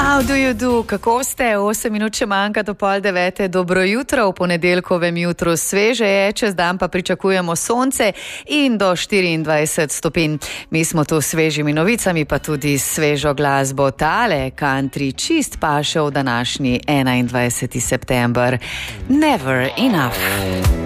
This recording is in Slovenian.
How do you do? Kako ste? 8 minut še manjka do 8:30. Dobro jutro, v ponedeljkovem jutru sveže je, čez dan pa pričakujemo sonce in do 24 stopinj. Mi smo tu s svežimi novicami, pa tudi s svežo glasbo. Tale country čist paše v današnji 21. september. Never enough.